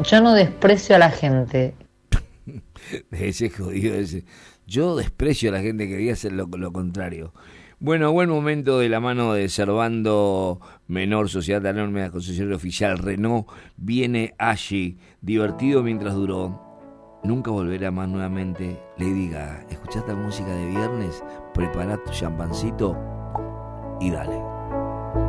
Yo no desprecio a la gente. Ese jodido ese. Yo desprecio a la gente que diga hacer lo contrario. Bueno, buen momento de la mano de Servando Menor, Sociedad Anónima, concesionario oficial Renault. Viene allí, divertido mientras duró. Nunca volverá más nuevamente. Lady Gaga, escuchá esta música de viernes, prepara tu champancito y dale.